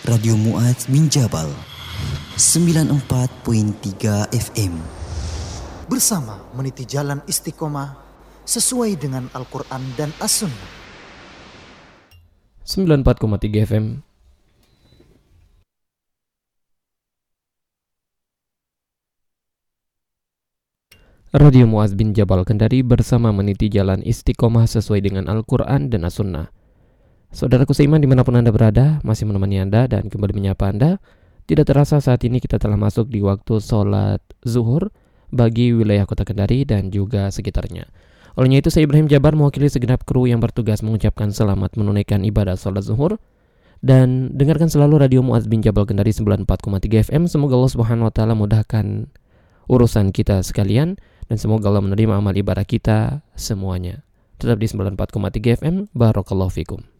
Radio Muaz bin Jabal 94.3 FM. Bersama meniti jalan istiqomah sesuai dengan Al-Quran dan As-Sunnah. 94,3 FM. Radio Muaz bin Jabal Kendari bersama meniti jalan istiqomah sesuai dengan Al-Quran dan As-Sunnah. Saudaraku seiman dimanapun Anda berada, masih menemani Anda dan kembali menyapa Anda. Tidak terasa saat ini kita telah masuk di waktu sholat zuhur bagi wilayah kota Kendari dan juga sekitarnya. Olehnya itu saya Ibrahim Jabar mewakili segenap kru yang bertugas mengucapkan selamat menunaikan ibadah sholat zuhur. Dan dengarkan selalu Radio Muaz bin Jabal Kendari 94,3 FM. Semoga Allah Subhanahu Wa Taala mudahkan urusan kita sekalian dan semoga Allah menerima amal ibadah kita semuanya. Tetap di 94,3 FM. Barakallahu fikum.